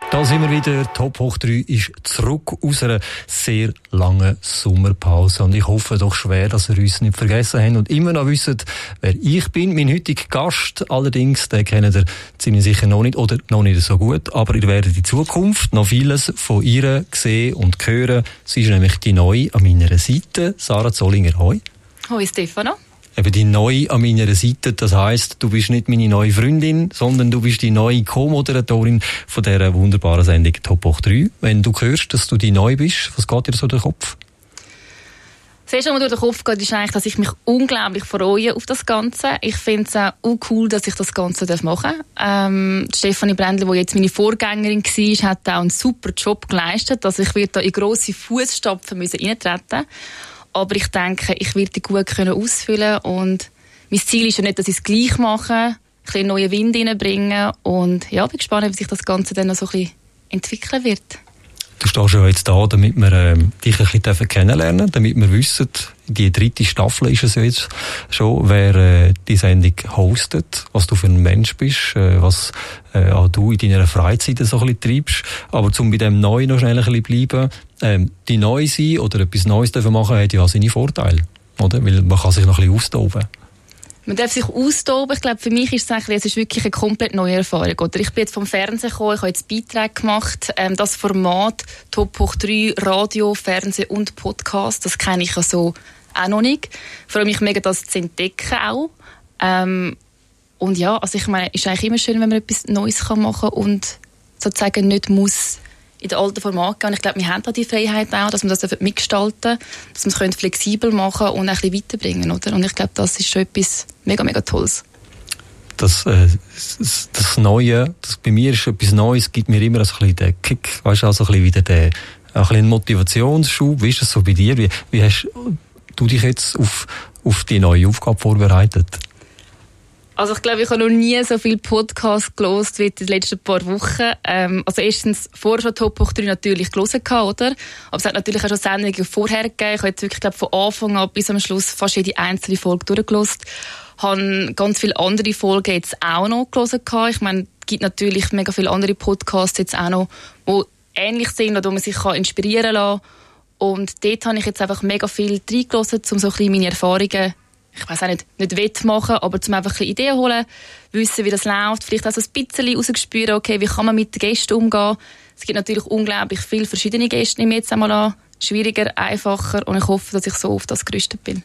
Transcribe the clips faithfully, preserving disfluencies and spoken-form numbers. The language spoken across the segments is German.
Da sind wir wieder. Top hoch drei ist zurück aus einer sehr langen Sommerpause. Und ich hoffe doch schwer, dass ihr uns nicht vergessen habt und immer noch wisst, wer ich bin. Mein heutiger Gast allerdings, den kennt ihr ziemlich sicher noch nicht oder noch nicht so gut. Aber ihr werdet in Zukunft noch vieles von ihr sehen und hören. Sie ist nämlich die Neue an meiner Seite. Sarah Zollinger, hoi. Hoi Stefano. Eben die Neue an meiner Seite, das heisst, du bist nicht meine neue Freundin, sondern du bist die neue Co-Moderatorin von dieser wunderbaren Sendung Top hoch drei. Wenn du hörst, dass du die Neu bist, was geht dir so durch den Kopf? Das Erste, was mir durch den Kopf geht, ist eigentlich, dass ich mich unglaublich freue auf das Ganze. Ich finde es auch cool, dass ich das Ganze machen darf. Ähm, Stefanie Brändli, die jetzt meine Vorgängerin war, hat auch einen super Job geleistet. Also ich werde da in grosse Fußstapfen reintreten müssen. Aber ich denke, ich werde die gut können ausfüllen und mein Ziel ist ja nicht, dass ich es gleich mache, ein bisschen neuen Wind reinbringen und ja, bin gespannt, wie sich das Ganze dann noch so ein bisschen entwickeln wird. Du stehst ja jetzt da, damit wir ähm, dich ein bisschen kennenlernen dürfen, damit wir wissen, die dritte Staffel ist es ja jetzt schon, wer äh, die Sendung hostet, was du für ein Mensch bist, äh, was äh, auch du in deiner Freizeit so ein bisschen treibst. Aber zum bei dem Neuen noch schnell ein bisschen bleiben, ähm, die neu sein oder etwas Neues machen, hat ja seine Vorteile, oder? Weil man kann sich noch ein bisschen austoben. Man darf sich austoben. Ich glaube, für mich ist es eigentlich, es ist wirklich eine komplett neue Erfahrung. Oder ich bin jetzt vom Fernsehen gekommen, ich habe jetzt Beiträge gemacht. Ähm, das Format Top hoch drei, Radio, Fernsehen und Podcast, das kenne ich ja so auch noch nicht. Ich freue mich mega, das zu entdecken auch. Ähm, und ja, also ich meine, es ist eigentlich immer schön, wenn man etwas Neues machen kann und sozusagen nicht muss in den alten Format gehen. Und ich glaube, wir haben da die Freiheit auch, dass wir das mitgestalten, dass wir es flexibel machen und ein bisschen weiterbringen, oder? Und ich glaube, das ist schon etwas mega, mega Tolles. Das, äh, das, das Neue, das bei mir ist etwas Neues, gibt mir immer so ein bisschen den Kick, weißt du, also ein bisschen wieder den, ein bisschen einen Motivationsschub. Wie ist das so bei dir? Wie, wie hast du dich jetzt auf, auf die neue Aufgabe vorbereitet? Also ich glaube, ich habe noch nie so viele Podcasts gehört wie in den letzten paar Wochen. Ähm, also erstens, vorher schon Top hoch drei natürlich gelesen, oder? Aber es hat natürlich auch schon Sendungen vorher gegeben. Ich habe jetzt wirklich, glaube, von Anfang an bis am Schluss fast jede einzelne Folge durchgelesen. Ich habe ganz viele andere Folgen jetzt auch noch gelesen. Ich meine, es gibt natürlich mega viele andere Podcasts jetzt auch noch, die ähnlich sind oder wo man sich inspirieren kann. Und dort habe ich jetzt einfach mega viel reingelassen, um so ein bisschen meine Erfahrungen, ich weiss auch nicht, nicht wettmachen, aber zum einfach ein bisschen Ideen holen, wissen, wie das läuft, vielleicht auch so ein bisschen rausspüren, okay, wie kann man mit den Gästen umgehen. Es gibt natürlich unglaublich viele verschiedene Gäste, nehme ich jetzt einmal an. Schwieriger, einfacher und ich hoffe, dass ich so auf das gerüstet bin.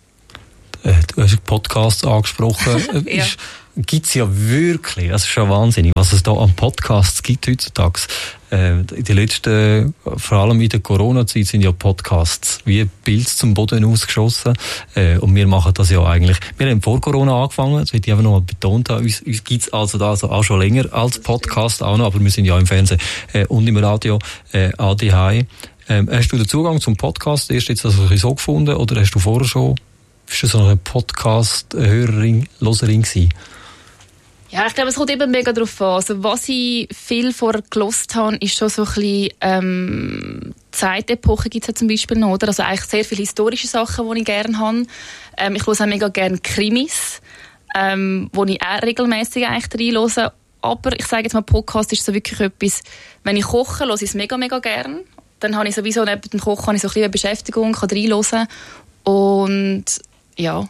Du hast Podcasts angesprochen. ja. Gibt es ja wirklich, das ist schon wahnsinnig, was es da an Podcasts gibt heutzutage. Äh, in den letzten, vor allem in der Corona-Zeit, sind ja Podcasts wie Bild zum Boden ausgeschossen. Äh, und wir machen das ja eigentlich, wir haben vor Corona angefangen, das hätte ich einfach noch mal betont, uns, uns gibt es also da also auch schon länger als Podcast auch noch, aber wir sind ja im Fernsehen äh, und im Radio äh, A D H. Ähm, hast du den Zugang zum Podcast erst jetzt also so gefunden oder hast du vorher schon, bist du so eine Podcast-Hörerin, Loserin gewesen? Ja, ich glaube, es kommt eben mega darauf an. Also, was ich viel vorher gehört habe, ist schon so ein bisschen, ähm, Zeitepoche gibt es ja zum Beispiel noch, oder? Also eigentlich sehr viele historische Sachen, die ich gerne habe. Ähm, ich höre auch mega gerne Krimis, ähm, wo ich auch regelmässig eigentlich reinhöre. Aber ich sage jetzt mal, Podcast ist so wirklich etwas, wenn ich koche, höre ich es mega, mega gerne. Dann habe ich sowieso neben dem Kochen habe ich so ein bisschen eine Beschäftigung, kann reinhören. Und, ja.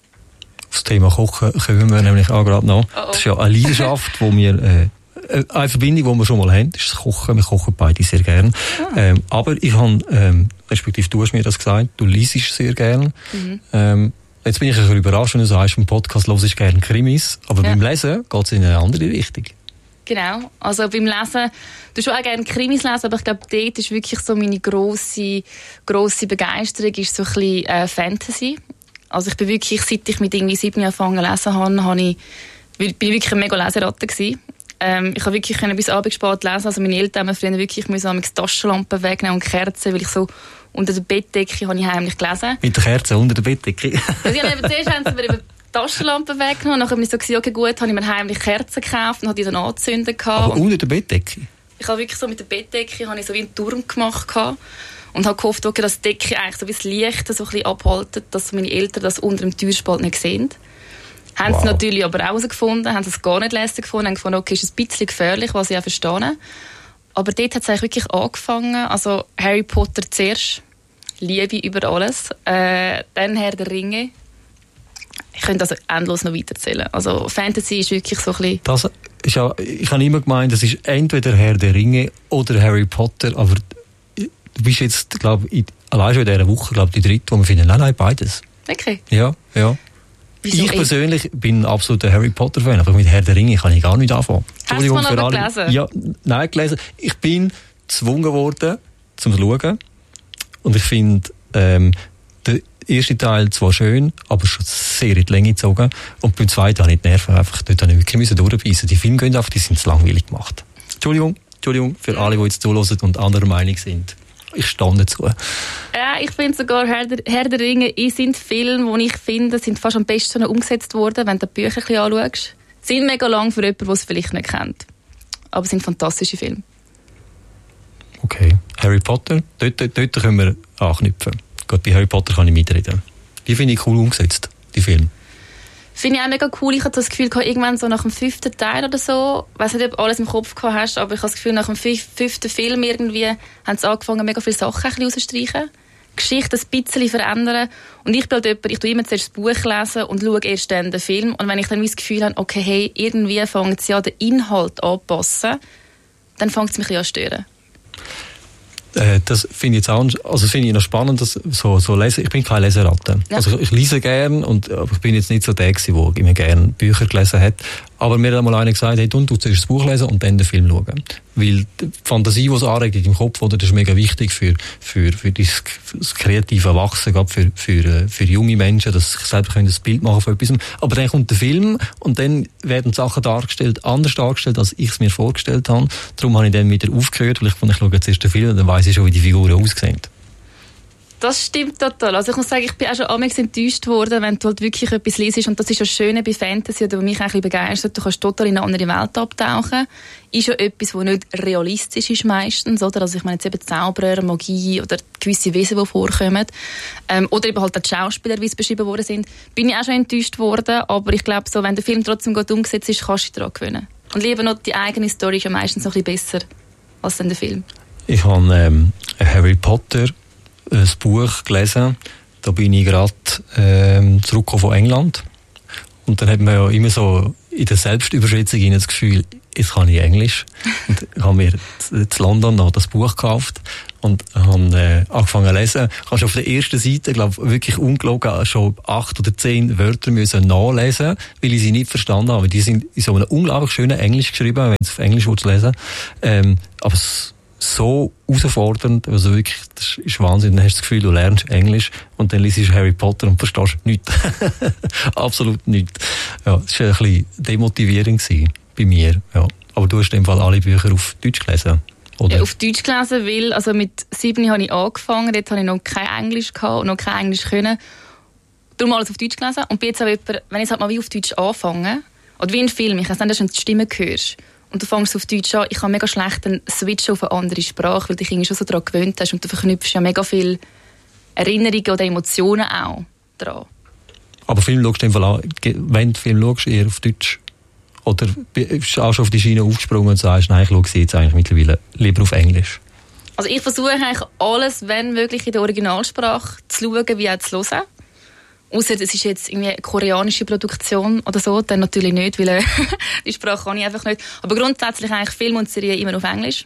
Das Thema Kochen kommen wir nämlich auch gerade noch. Oh oh. Das ist ja eine Leidenschaft, die wir, äh, eine Verbindung, die wir schon mal haben, ist das Kochen. Wir kochen beide sehr gerne. Ah. Ähm, aber ich habe, ähm, respektive du hast mir das gesagt, du liest sehr gerne. Mhm. Ähm, jetzt bin ich ein bisschen überrascht, wenn du sagst, im Podcast hörst du gerne Krimis. Aber ja. Beim Lesen geht es in eine andere Richtung. Genau. Also beim Lesen, du hast auch gerne Krimis lesen, aber ich glaube, dort ist wirklich so meine grosse, grosse Begeisterung ist so ein bisschen äh, Fantasy. Also ich bin wirklich, seit ich mit irgendwie sieben Jahren angefangen zu lesen habe, habe ich, bin ich wirklich eine mega Leseratte gewesen. Ähm, ich habe wirklich bis abends spät lesen. Also meine Eltern haben früher wirklich müssen Taschenlampen wegnehmen und Kerzen, weil ich so unter der Bettdecke habe ich heimlich gelesen. Mit der Kerze unter der Bettdecke? Also ja, zuerst haben sie mir eben Taschenlampen weggenommen. Nachher bin ich so gesagt, okay, gut, habe ich mir heimlich Kerzen gekauft und habe die dann angezündet. Aber unter der Bettdecke? Ich habe wirklich so mit der Bettdecke habe ich so wie einen Turm gemacht und habe gehofft, okay, dass die Decke eigentlich so wie das Licht so ein bisschen abhaltet, dass meine Eltern das unter dem Türspalt nicht sehen. Haben wow. sie natürlich aber auch herausgefunden, haben es gar nicht lässig gefunden, haben gefunden, okay, ist ein bisschen gefährlich, was ich auch verstehe. aber dort hat es eigentlich wirklich angefangen. Also Harry Potter zuerst, Liebe über alles. Äh, dann Herr der Ringe. Ich könnte also endlos noch weiterzählen. Also Fantasy ist wirklich so ein bisschen... Das ist ja, ich habe immer gemeint, das ist entweder Herr der Ringe oder Harry Potter, aber du bist jetzt, glaube ich, allein schon in dieser Woche, glaube ich, die dritte, wo wir finden, nein, nein, beides. Okay. Ja, ja. Wieso ich persönlich bin ein absoluter Harry Potter-Fan, aber mit Herr der Ringe kann ich gar nicht anfangen. Hast du mal noch gelesen? Ja, nein, gelesen. Ich bin gezwungen worden, zum Schauen. Und ich finde, ähm, der erste Teil zwar schön, aber schon sehr in die Länge gezogen. Und beim zweiten habe ich die Nerven einfach, dort habe ich wirklich durchbeissen. Die Filme gehen einfach, die sind zu langweilig gemacht. Entschuldigung, Entschuldigung, für alle, die jetzt zuhören und anderer Meinung sind. Ich stehe dazu. Ja, ich finde sogar Herr der, Herr der Ringe sind Filme, die ich finde, sind fast am besten umgesetzt worden, wenn du die Bücher ein bisschen anschaust. Sind mega lang für jemanden, der es vielleicht nicht kennt. Aber es sind fantastische Filme. Okay. Harry Potter, dort, dort, dort können wir anknüpfen. Gerade bei Harry Potter kann ich mitreden. Die finde ich cool umgesetzt, die Filme. Finde ich auch mega cool. Ich hatte das Gefühl, irgendwann so nach dem fünften Teil oder so, ich weiss nicht, ob du alles im Kopf gehabt hast, aber ich habe das Gefühl, nach dem fünften Film irgendwie haben sie angefangen, mega viele Sachen rauszustreichen. Geschichte ein bisschen verändern. Und ich bin halt jemand, ich tue immer zuerst das Buch lesen und schaue erst dann den Film. Und wenn ich dann das Gefühl habe, okay, hey, irgendwie fängt es ja den Inhalt anzupassen, dann fängt es mich an zu stören. Das finde ich jetzt auch, also finde ich noch spannend, dass so, so lesen. Ich bin keine Leseratte. Ja. Also ich lese gern und aber ich bin jetzt nicht so der gewesen, der immer gerne Bücher gelesen hat. Aber mir hat einmal einer gesagt, hey, du zuerst das Buch lesen und dann den Film schauen. Weil die Fantasie, die es anregt im Kopf, oder, das ist mega wichtig für, für, für das, das kreative Wachsen, gerade für, für, für junge Menschen, dass sie selber ein Bild machen von etwas. Aber dann kommt der Film und dann werden Sachen dargestellt, anders dargestellt, als ich es mir vorgestellt habe. Darum habe ich dann wieder aufgehört, weil ich fand, ich schaue jetzt erst den Film und dann weiss ich schon, wie die Figuren aussehen. Das stimmt total. Also ich muss sagen, ich bin auch schon einmal enttäuscht worden, wenn du halt wirklich etwas liest. Und das ist das Schöne bei Fantasy, oder was mich eigentlich begeistert. Du kannst total in eine andere Welt abtauchen. Ist ja etwas, das nicht realistisch ist meistens, oder? Also ich meine jetzt eben Zauberer, Magie oder gewisse Wesen, die vorkommen. Ähm, oder eben halt auch die Schauspieler, wie es beschrieben worden sind. Bin ich auch schon enttäuscht worden, aber ich glaube so, wenn der Film trotzdem gut umgesetzt ist, kannst du dich daran gewöhnen. Und lieber noch die eigene Story ist ja meistens noch ein bisschen besser als dann der Film. Ich habe ähm, Harry Potter ein Buch gelesen. Da bin ich gerade ähm, zurückgekommen von England. Und dann hat man ja immer so in der Selbstüberschätzung das Gefühl, jetzt kann ich Englisch. Und ich habe mir in London noch das Buch gekauft und habe äh, angefangen zu lesen. Ich habe schon auf der ersten Seite, glaube wirklich ungelogen, schon acht oder zehn Wörter müssen nachlesen, weil ich sie nicht verstanden habe. Die sind in so einem unglaublich schönen Englisch geschrieben, wenn du es auf Englisch lesen willst. Ähm, aber es so herausfordernd, also wirklich, das ist Wahnsinn. Dann hast du das Gefühl, du lernst Englisch und dann liest du Harry Potter und verstehst nichts. Absolut nichts. Ja, das war ein bisschen demotivierend bei mir. Ja. Aber du hast in dem Fall alle Bücher auf Deutsch gelesen, oder? Ja, auf Deutsch gelesen, weil also mit sieben habe ich angefangen, dort habe ich noch kein Englisch gehabt und noch kein Englisch können. Darum alles auf Deutsch gelesen. Und bin jetzt auch jemand, wenn ich es halt mal wie auf Deutsch anfange, oder wie ein Film, ich weiß nicht, dass du die Stimme hörst, und du fängst auf Deutsch an, ich habe mega schlecht einen Switch auf eine andere Sprache, weil du dich irgendwie schon so daran gewöhnt hast und du verknüpfst ja mega viele Erinnerungen oder Emotionen auch dran. Aber Film schaust du in dem Fall an, wenn du Film schaust, eher auf Deutsch? Oder bist du auch schon auf die Schiene aufgesprungen und sagst, nein, ich schaue sie jetzt eigentlich mittlerweile lieber auf Englisch? Also ich versuche eigentlich alles, wenn möglich, in der Originalsprache zu schauen, wie auch zu hören. Ausser es ist jetzt irgendwie eine koreanische Produktion oder so, dann natürlich nicht, weil äh, die Sprache kann ich einfach nicht. Aber grundsätzlich eigentlich Film und Serien immer auf Englisch.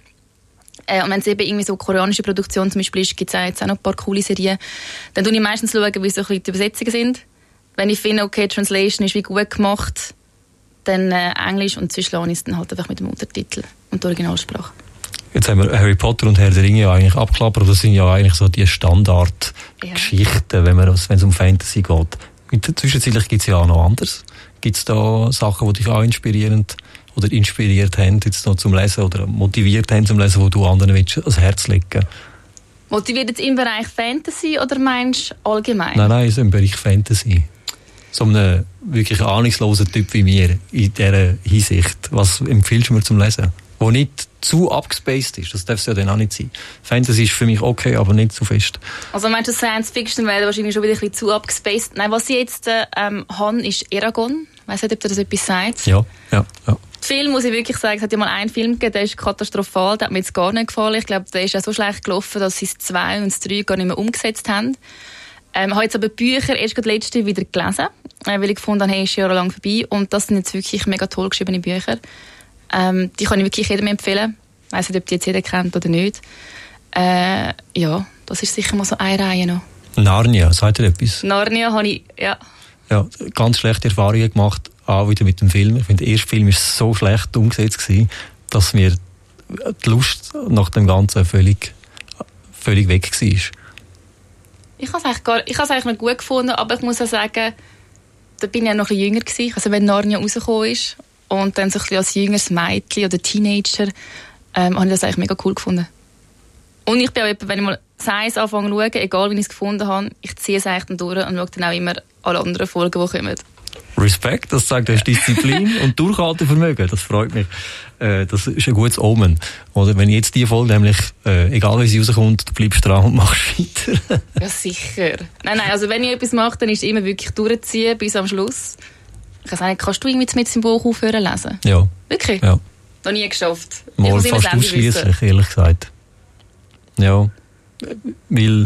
Äh, und wenn es eben irgendwie so koreanische Produktion zum Beispiel ist, gibt es jetzt auch noch ein paar coole Serien, dann schaue ich meistens, schauen, wie so ein bisschen die Übersetzungen sind. Wenn ich finde, okay, Translation ist wie gut gemacht, dann äh, Englisch und sonst lasse ich es dann halt einfach mit dem Untertitel und der Originalsprache. Jetzt haben wir Harry Potter und Herr der Ringe ja eigentlich abgeklappert. Das sind ja eigentlich so die Standardgeschichten, ja, wenn man, wenn es um Fantasy geht. Zwischenzeitlich gibt es ja auch noch anders. Gibt es da Sachen, die dich auch inspirierend oder inspiriert haben, jetzt noch zum Lesen oder motiviert haben zum Lesen, die du anderen willst, ans Herz legen? Motiviert jetzt im Bereich Fantasy oder meinst du allgemein? Nein, nein, so im Bereich Fantasy. So einen wirklich ahnungslosen Typ wie mir in dieser Hinsicht. Was empfiehlst du mir zum Lesen? Wo nicht zu abgespaced ist. Das darf es ja dann auch nicht sein. Fantasy ist für mich okay, aber nicht zu fest. Also meinst du, Science Fiction wäre wahrscheinlich schon wieder ein bisschen zu abgespaced? Nein, was ich jetzt ähm, habe, ist Eragon. Ich weiss nicht, ob dir das etwas sagt. Ja, ja, ja. Film muss ich wirklich sagen, es hat ja mal einen Film gegeben, der ist katastrophal, der hat mir jetzt gar nicht gefallen. Ich glaube, der ist ja so schlecht gelaufen, dass sie das zwei und das drei gar nicht mehr umgesetzt haben. Ähm, ich habe jetzt aber Bücher erst gerade letzte wieder gelesen, äh, weil ich gefunden habe, hey, ist jahrelang vorbei. Und das sind jetzt wirklich mega toll geschriebene Bücher. Ähm, die kann ich wirklich jedem empfehlen. Ich weiss nicht, ob die jetzt jeder kennt oder nicht. Äh, ja, das ist sicher mal so eine Reihe noch. Narnia, sagt ihr etwas? Narnia habe ich, ja. Ja, ganz schlechte Erfahrungen gemacht, auch wieder mit dem Film. Ich finde, der erste Film war so schlecht umgesetzt gewesen, dass mir die Lust nach dem Ganzen völlig, völlig weg war. Ich habe es eigentlich, gar, ich habe es eigentlich noch gut gefunden, aber ich muss auch sagen, da bin ich ja noch ein bisschen jünger gewesen. Also wenn Narnia rausgekommen ist und dann so ein bisschen als jüngeres Mädchen oder Teenager, ähm, habe ich das eigentlich mega cool gefunden. Und ich bin auch jemand, wenn ich mal Science anfange zu schauen, egal wie ich es gefunden habe, ich ziehe es eigentlich dann durch und schaue dann auch immer alle anderen Folgen, die kommen. Respekt, das sagt, du hast Disziplin und Durchhaltevermögen, das freut mich. Äh, das ist ein gutes Omen. Oder wenn jetzt die Folge nämlich, äh, egal wie sie rauskommt, du bleibst dran und machst weiter. Ja, sicher. Nein, nein, also wenn ich etwas mache, dann ist es immer wirklich durchziehen bis am Schluss. Ich weiß nicht, kannst du irgendwie mit dem Buch aufhören lesen? Ja. Wirklich? Ja. Noch nie geschafft. Mal fast ausschliesslich, ehrlich gesagt. Ja. Weil,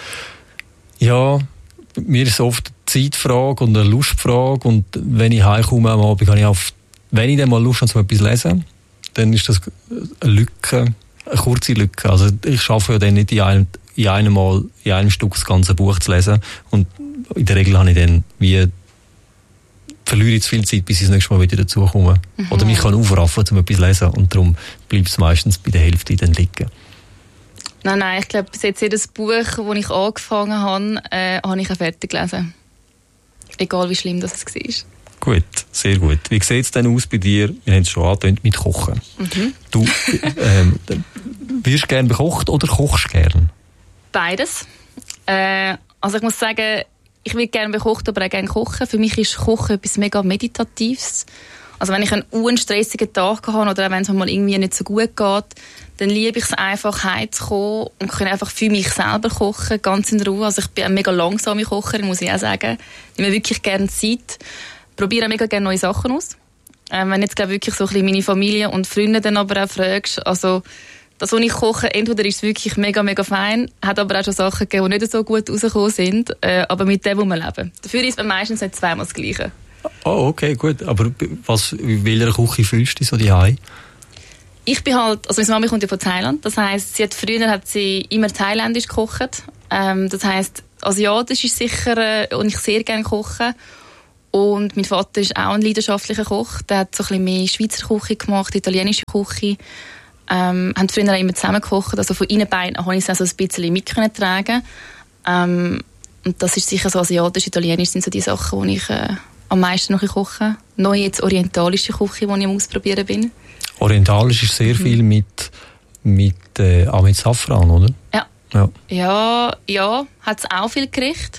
ja, mir ist es oft eine Zeitfrage und eine Lustfrage und wenn ich heimkomme am Abend, habe ich auf, wenn ich dann mal Lust habe, um etwas zu lesen, dann ist das eine Lücke, eine kurze Lücke. Also ich schaffe ja dann nicht in einem, in einem Mal, in einem Stück das ganze Buch zu lesen und in der Regel habe ich dann wie verliere ich zu viel Zeit, bis ich das nächste Mal wieder dazukomme. Mhm. Oder mich kann aufraffen, um etwas zu lesen und darum bleibt es meistens bei der Hälfte dann liegen. Nein, nein, ich glaube, bis jetzt jedes Buch, das ich angefangen habe, äh, habe ich auch fertig gelesen. Egal, wie schlimm das war. Gut, sehr gut. Wie sieht es denn aus bei dir? Wir haben es schon angetönt mit Kochen. Mhm. Du ähm, wirst gerne bekocht oder kochst gern? Beides. Äh, also ich muss sagen, ich will gerne bekocht, aber auch gerne kochen. Für mich ist Kochen etwas mega Meditatives. Also wenn ich einen unstressigen Tag habe oder auch wenn es mir mal irgendwie nicht so gut geht, dann liebe ich es einfach, heimzukommen und kann einfach für mich selber kochen, ganz in Ruhe. Also ich bin eine mega langsame Kocherin, muss ich auch sagen. Ich nehme wirklich gerne Zeit. Probiere mega gerne neue Sachen aus. Ähm, wenn jetzt, glaube ich, wirklich so ein bisschen meine Familie und Freunde dann aber auch fragst, also das, was ich koche, entweder ist es wirklich mega, mega fein, hat aber auch schon Sachen gegeben, die nicht so gut rausgekommen sind, äh, aber mit dem, wo wir leben. Dafür ist man meistens nicht zweimal das Gleiche. Oh, okay, gut. Aber was, in welcher Küche fühlst du dich so daheim? Ich bin halt, also meine Mama kommt ja von Thailand, das heisst, sie hat früher hat sie immer thailändisch gekocht. Ähm, das heisst, asiatisch ist sicher, äh, und ich sehr gerne koche. Und mein Vater ist auch ein leidenschaftlicher Koch, der hat so ein bisschen mehr Schweizer Küche gemacht, italienische Küche. Ähm, haben früher auch immer zusammen gekocht, also von ihnen beiden konnte ich es auch so ein bisschen mittragen. Ähm, und das ist sicher so asiatisch, italienisch sind so die Sachen, die ich äh, am meisten noch koche. Neu jetzt orientalische Küche, die ich am Ausprobieren bin. Orientalisch ist sehr viel mit, mit, äh, auch mit Safran, oder? Ja. Ja, ja, ja hat es auch viel Gericht.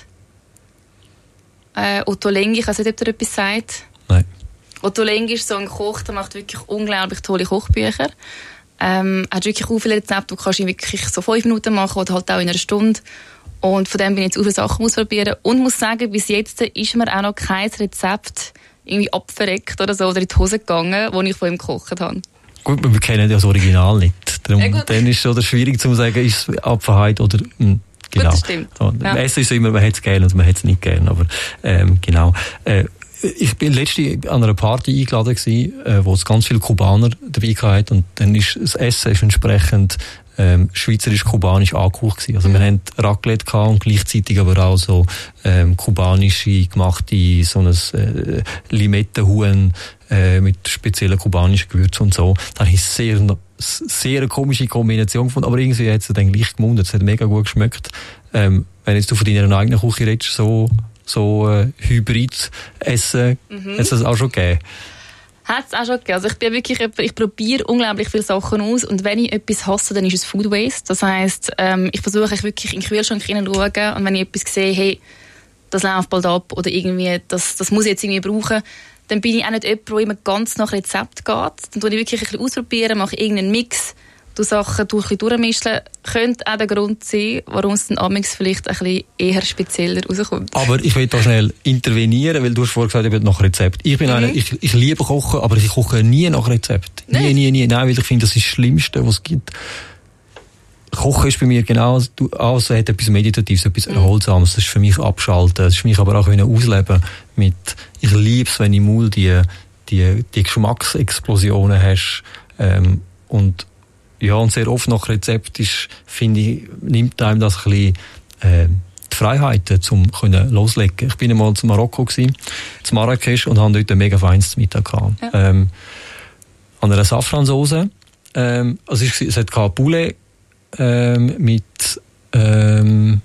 Äh, Otto Lengi, ich weiß nicht, ob ihr etwas sagt. Nein. Otto Lengi ist so ein Koch, der macht wirklich unglaublich tolle Kochbücher. Ähm, hat wirklich auch viele Rezepte, die kannst du wirklich so fünf Minuten machen oder halt auch in einer Stunde. Und von dem bin ich jetzt auch viele Sachen ausprobieren. Und muss sagen, bis jetzt ist mir auch noch kein Rezept irgendwie abverreckt oder so oder in die Hose gegangen, wo ich von ihm gekocht habe. Gut, wir kennen das Original nicht. Darum, ja, dann ist es oder schwierig zu sagen, ist es Abverheit oder mh, genau. Gut, das stimmt. So, ja. Essen ist immer, man hat es gerne und man hat es nicht gerne. Aber ähm, genau. Äh, ich bin letztens an einer Party eingeladen gewesen, äh, wo es ganz viele Kubaner dabei hatten und dann ist das Essen ist entsprechend ähm, schweizerisch-kubanisch angekocht gewesen. Also mhm. wir haben Raclette gehabt und gleichzeitig aber auch so ähm, kubanische gemachte so ein äh, Limettenhuhn äh, mit speziellen kubanischen Gewürzen und so. Da ist sehr sehr eine komische Kombination gefunden, aber irgendwie hat es dann gleich gemundet. Es hat mega gut geschmeckt. Ähm, wenn jetzt du von deiner eigenen Küche redest, so so äh, Hybrid essen, mhm. hat es das auch schon gegeben? Hat es auch schon gegeben. Also ich bin wirklich, ich probiere unglaublich viele Sachen aus und wenn ich etwas hasse, dann ist es Food Waste. Das heisst, ähm, ich versuche ich wirklich in den Kühlschrank hineinschauen und wenn ich etwas sehe, hey, das läuft bald ab oder irgendwie, das, das muss ich jetzt irgendwie brauchen, dann bin ich auch nicht jemand, der immer ganz nach Rezept geht. Dann tue ich wirklich ein bisschen ausprobieren, mache irgendeinen Mix, du Sachen durch, durchmischen, könnte auch der Grund sein, warum es dann amigs vielleicht ein bisschen eher spezieller rauskommt. Aber ich will da schnell intervenieren, weil du hast vorhin gesagt, eben nach Rezept. Ich bin mhm. einer, ich, ich liebe Kochen, aber ich koche nie nach Rezept. Nie, nee. nie, nie. Nein, weil ich finde, das ist das Schlimmste, was es gibt. Kochen ist bei mir genau, also hat etwas Meditatives, etwas Erholsames. Das ist für mich abschalten. Das ist für mich aber auch ein Ausleben mit, ich liebe es, wenn im Maul die, die, die Geschmacksexplosionen hast, ähm, und, ja, und sehr oft nach Rezept ist, finde ich, nimmt einem das ein bisschen, äh, die Freiheiten, um können loslegen. Ich bin einmal zu Marokko gewesen, zu Marrakesch, und habe dort ein mega feines Mittag gehabt. Ja. Ähm, an einer Safransauce, ähm, also es, es hat Poulet, Ähm, mit ähm,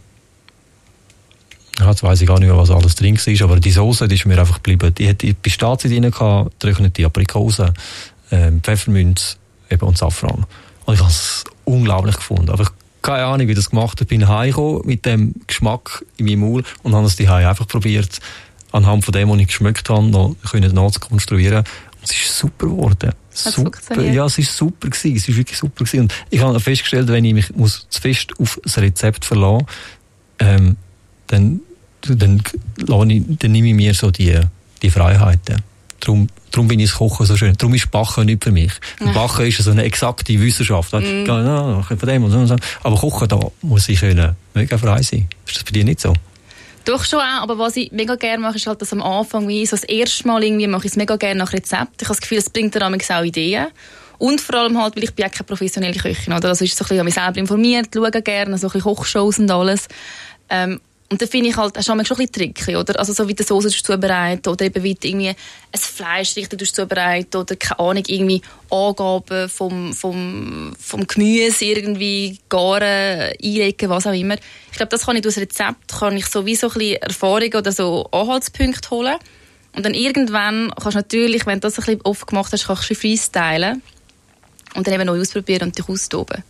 jetzt weiss ich gar nicht mehr, was alles drin war, aber die Soße, die ist mir einfach geblieben. Die hat die Pistazie drin gehabt, getrocknete Aprikosen, ähm, Pfefferminz eben und Safran. Und ich habe es unglaublich gefunden. Aber ich keine Ahnung, wie das gemacht habe. Ich bin heimgekommen mit dem Geschmack in meinem Maul und habe es die Hause einfach probiert, anhand von dem, was ich geschmeckt habe, noch nachzukonstruieren. Und es ist super geworden. Super, ja, es ist super gewesen. Es ist wirklich super gewesen. Und ich habe festgestellt, wenn ich mich muss zu fest auf das Rezept verlassen, ähm, dann, dann, ich, dann nehme ich mir so die, die Freiheiten. Darum, darum bin ich das Kochen so schön. Darum ist Backen nicht für mich. Ja. Backen ist so eine exakte Wissenschaft. Mm. Ja, von dem und so. Aber Kochen, da muss ich können mega frei sein. Ist das bei dir nicht so? Doch schon auch, aber was ich mega gerne mache, ist halt, dass am Anfang, wie so das erste Mal irgendwie mache ich es mega gerne nach Rezept. Ich habe das Gefühl, es bringt dann auch Ideen. Und vor allem halt, weil ich bin ja keine professionelle Köchin, oder? Also ist so ein bisschen an mich selber informiert, schaue gerne, so ein bisschen Kochshows und alles. Ähm, und dann finde ich halt, das ist schon ein bisschen tricky, oder? Also so wie die Soße zubereiten oder eben wie irgendwie ein Fleisch richtig zubereiten oder keine Ahnung, irgendwie Angaben vom, vom, vom Gemüse irgendwie garen, einlegen, was auch immer. Ich glaube, das kann ich durch das Rezept, kann ich sowieso ein bisschen Erfahrungen oder so Anhaltspunkte holen. Und dann irgendwann kannst du natürlich, wenn du das ein bisschen oft gemacht hast, kannst du freestylen und dann eben neu ausprobieren und dich austoben.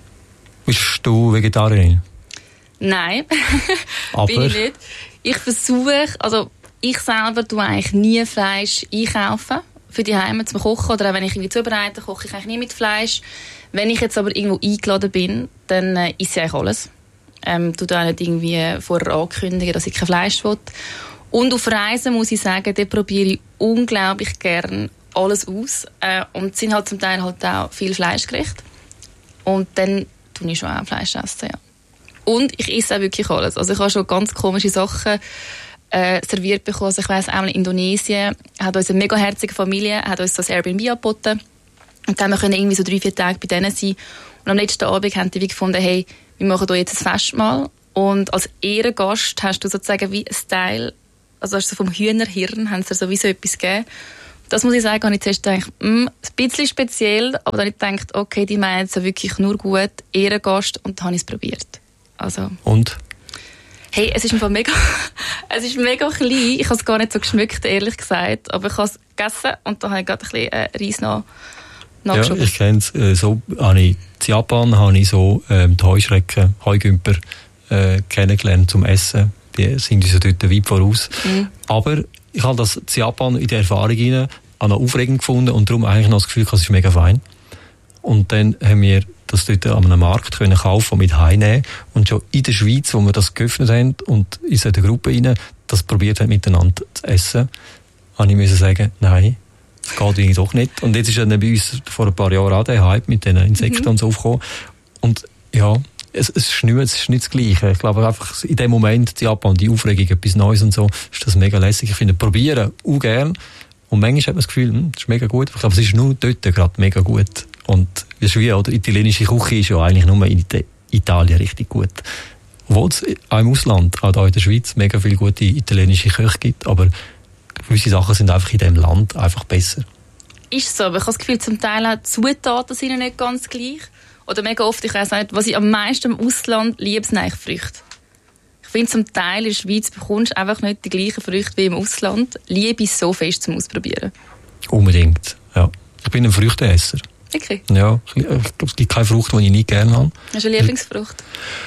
Bist du Vegetarierin? Nein, aber bin ich nicht. Ich versuche, also ich selber tue eigentlich nie Fleisch einkaufen für die Heime zum Kochen, oder auch wenn ich irgendwie zubereite, koche ich eigentlich nie mit Fleisch. Wenn ich jetzt aber irgendwo eingeladen bin, dann äh, esse ich eigentlich alles. Ähm, tue da nicht irgendwie vorher ankündigen, dass ich kein Fleisch will. Und auf Reisen muss ich sagen, da probiere ich unglaublich gern alles aus. Äh, und es sind halt zum Teil halt auch viel Fleischgerichte. Und dann tue ich schon auch Fleisch essen, ja. Und ich esse auch wirklich alles. Also ich habe schon ganz komische Sachen äh, serviert bekommen. Also ich weiss, einmal in Indonesien hat uns eine mega herzige Familie, hat uns so ein Airbnb angeboten. Und dann können wir irgendwie so drei, vier Tage bei denen sein. Und am letzten Abend haben die gefunden, hey, wir machen hier jetzt ein Festmahl. Und als Ehrengast hast du sozusagen wie ein Teil, also hast du vom Hühnerhirn, haben sie sowieso etwas gegeben. Das muss ich sagen, habe ich zuerst gedacht, mh, ein bisschen speziell, aber dann habe ich gedacht, okay, die meinen es wirklich nur gut, Ehrengast, und dann habe ich es probiert. Also. Und? Hey, es ist einfach mega, es ist mega klein. Ich habe es gar nicht so geschmeckt, ehrlich gesagt. Aber ich habe es gegessen und da habe ich gerade ein bisschen äh, Reis nach, nachgeschoben. Ja, ich kenne es. Äh, so, in Japan habe ich so ähm, die Heuschrecken, Heugümper äh, kennengelernt zum Essen. Die sind uns dort weit voraus. Mhm. Aber ich habe das in Japan in der Erfahrung rein, noch aufregend gefunden und darum eigentlich noch das Gefühl, es ist mega fein. Und dann haben wir das dort an einem Markt können kaufen und mit heimnehmen. Und schon in der Schweiz, wo wir das geöffnet haben und in so eine Gruppe rein, das probiert haben, miteinander zu essen, habe ich müssen sagen, nein, das geht irgendwie doch nicht. Und jetzt ist dann bei uns vor ein paar Jahren auch der Hype mit den Insekten mhm. und so aufgekommen. Und ja, es, es, ist nicht, es ist nicht das Gleiche. Ich glaube einfach, in dem Moment, die Japan, die Aufregung, etwas Neues und so, ist das mega lässig. Ich finde, probieren auch gern. Und manchmal hat man das Gefühl, hm, das ist mega gut. Ich glaube, es ist nur dort gerade mega gut. Und wie ist wie, oder? Italienische Küche ist ja eigentlich nur in Italien richtig gut. Obwohl es auch im Ausland, auch hier in der Schweiz, mega viele gute italienische Köche gibt. Aber gewisse Sachen sind einfach in diesem Land einfach besser. Ist so, aber ich habe das Gefühl, zum Teil auch die Zutaten sind nicht ganz gleich. Oder mega oft, ich weiss nicht, was ich am meisten im Ausland liebe, sind eigentlich Früchte. Ich finde, zum Teil in der Schweiz bekommst du einfach nicht die gleichen Früchte wie im Ausland. Liebe ist so fest zum Ausprobieren. Unbedingt, ja. Ich bin ein Früchteesser. Okay. Ja, ich glaube, es gibt keine Frucht, die ich nicht gerne habe. Hast du eine Lieblingsfrucht?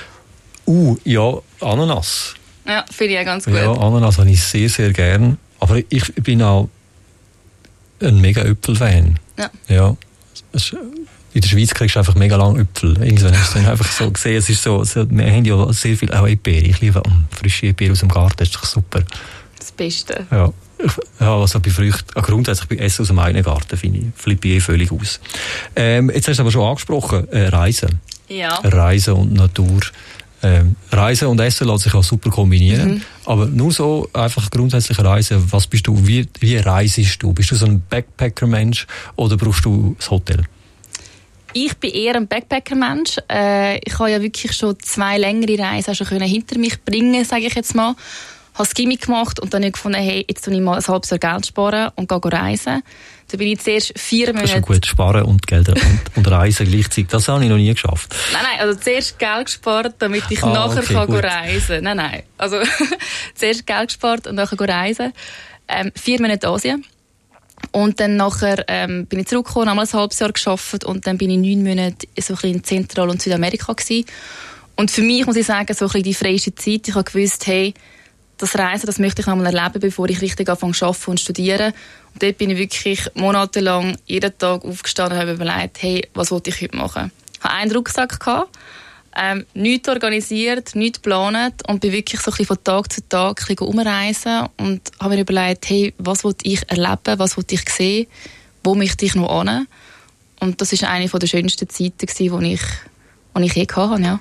Uh, ja, Ananas. Ja, finde ich auch ganz gut. Ja, Ananas habe ich sehr, sehr gern. Aber ich bin auch ein mega Äpfel-Fan. Ja. Ja. in der Schweiz kriegst du einfach mega lange Äpfel. Irgendwann hast du dann einfach so gesehen, es ist so, so wir haben ja sehr viel, auch Erdbeere. Ich liebe um, frische Erdbeere aus dem Garten, das ist doch super. Das Beste. Ja. Ja, also bei Früchten, grundsätzlich bei Essen aus dem eigenen Garten, finde ich, flippe ich eh völlig aus. Ähm, jetzt hast du aber schon angesprochen, äh, Reisen. Ja. Reisen und Natur. Ähm, Reisen und Essen lässt sich auch super kombinieren. Mhm. Aber nur so einfach grundsätzlich Reisen, was bist du, wie, wie reisest du? Bist du so ein Backpacker-Mensch oder brauchst du das Hotel? Ich bin eher ein Backpacker-Mensch. Äh, ich habe ja wirklich schon zwei längere Reisen schon können hinter mich bringen, sage ich jetzt mal. Ich habe das Gimmi gemacht und dann habe ich gefunden, hey, jetzt tue ich mal ein halbes Jahr Geld sparen und gehe reisen. Da bin ich zuerst vier Monate... Das ist schon gut, sparen und Geld und, und reisen gleichzeitig. Das habe ich noch nie geschafft. Nein, nein, also zuerst Geld gespart, damit ich ah, nachher okay, kann reisen kann. Nein, nein, also zuerst Geld gespart und nachher reisen. Ähm, vier Monate Asien. Und dann nachher ähm, bin ich zurückgekommen, habe mal ein halbes Jahr gearbeitet und dann bin ich neun Monate so ein bisschen in Zentral- und Südamerika gewesen. Und für mich, muss ich sagen, so ein bisschen die freieste Zeit. Ich habe gewusst, hey, das Reisen, das möchte ich noch mal erleben, bevor ich richtig anfange zu arbeiten und studieren. Und dort bin ich wirklich monatelang jeden Tag aufgestanden und habe überlegt, hey, was wollte ich heute machen? Ich hatte einen Rucksack gehabt, ähm, nichts organisiert, nichts geplant und bin wirklich so ein bisschen von Tag zu Tag ein bisschen umreisen und habe mir überlegt, hey, was wollte ich erleben, was wollte ich sehen, wo möchte ich noch hin? Und das war eine der schönsten Zeiten, die ich, die ich je hatte, ja.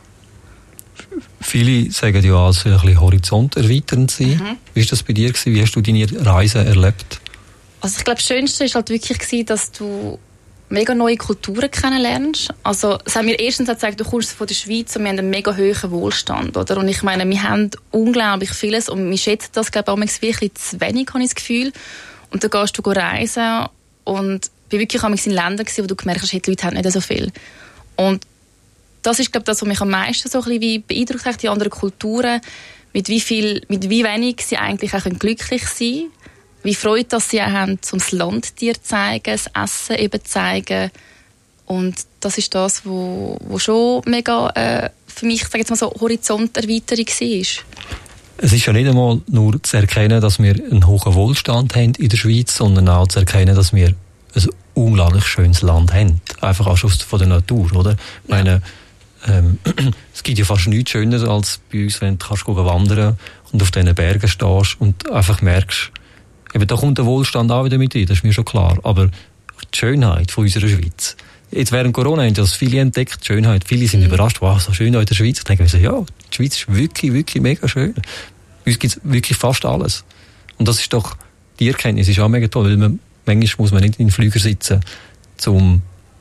Viele sagen ja, es soll ein bisschen horizonterweiternd sein. Mhm. Wie war das bei dir? Wie hast du deine Reise erlebt? Also ich glaube, das Schönste war halt wirklich, dass du mega neue Kulturen kennenlernst. Also es hat mir erstens gesagt, du kommst von der Schweiz und wir haben einen mega hohen Wohlstand. Oder? Und ich meine, wir haben unglaublich vieles und wir schätzen das, glaube ich, auch wirklich zu wenig, habe ich das Gefühl. Und dann gehst du reisen und bin wirklich in Ländern, wo du gemerkt hast, die Leute haben nicht so viel. Und das ist, glaube ich, das, was mich am meisten so ein bisschen wie beeindruckt hat, die anderen Kulturen, mit wie viel, mit wie wenig sie eigentlich auch glücklich sein können, wie Freude dass sie auch haben, um das Land dir zu zeigen, das Essen eben zu zeigen. Und das ist das, was, was schon mega äh, für mich, sage jetzt mal so, Horizonterweiterung war. Es ist ja nicht einmal nur zu erkennen, dass wir einen hohen Wohlstand haben in der Schweiz, sondern auch zu erkennen, dass wir ein unglaublich schönes Land haben. Einfach auch schon von der Natur, oder? Ich meine, Ähm, es gibt ja fast nichts Schöneres als bei uns, wenn du kannst wandern und auf diesen Bergen stehst und einfach merkst, eben, da kommt der Wohlstand auch wieder mit rein, das ist mir schon klar. Aber die Schönheit von unserer Schweiz. Jetzt während Corona haben das viele entdeckt, die Schönheit. Viele sind mhm. überrascht, wow, so schön in der Schweiz. Ich denke mir so, ja, die Schweiz ist wirklich, wirklich mega schön. Bei uns gibt es wirklich fast alles. Und das ist doch, die Erkenntnis ist auch mega toll, weil man, manchmal muss man nicht in den Flüger sitzen, um